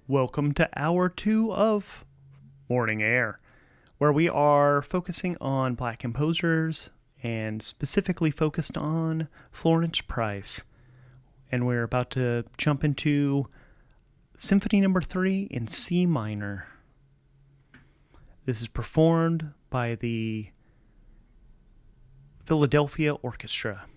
Welcome to Hour 2 of Morning Air, where we are focusing on black composers and specifically focused on Florence Price. And we're about to jump into Symphony Number 3 in C minor. This is performed by the Philadelphia Orchestra.